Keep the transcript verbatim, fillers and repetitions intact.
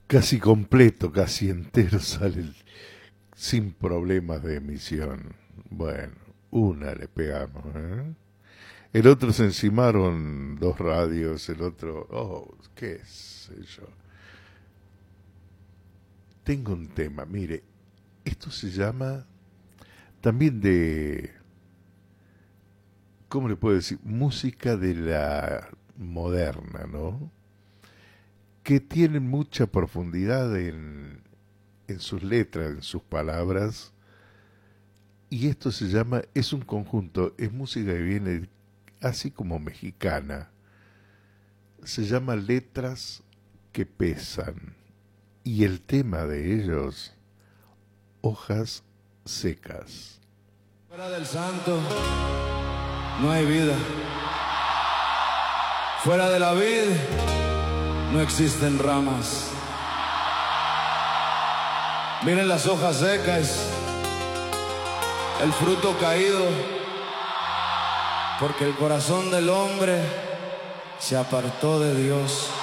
casi completo, casi entero, sale el- sin problemas de emisión. Bueno, una le pegamos, ¿eh? El otro se encimaron dos radios, el otro, oh, qué sé yo. Tengo un tema, mire, esto se llama también de, ¿cómo le puedo decir? Música de la moderna, ¿no? Que tiene mucha profundidad en, en sus letras, en sus palabras. Y esto se llama, es un conjunto, es música que viene así como mexicana. Se llama Letras que Pesan. Y el tema de ellos, Hojas Secas. Fuera del santo no hay vida. Fuera de la vid no existen ramas. Miren las hojas secas, el fruto caído, porque el corazón del hombre se apartó de Dios.